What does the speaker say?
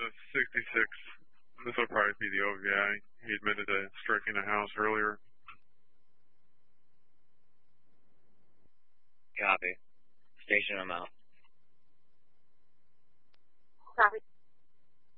66. This will probably be the OVI. He admitted to striking a house earlier. Copy. Station him out.